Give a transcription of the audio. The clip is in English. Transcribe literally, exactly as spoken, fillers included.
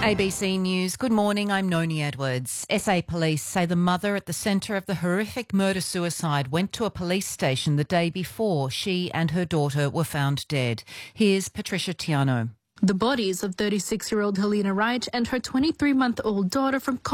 A B C News, good morning, I'm Noni Edwards. S A Police say the mother at the centre of the horrific murder-suicide went to a police station the day before she and her daughter were found dead. Here's Patricia Tiano. The bodies of thirty-six-year-old Helena Wright and her twenty-three-month-old daughter from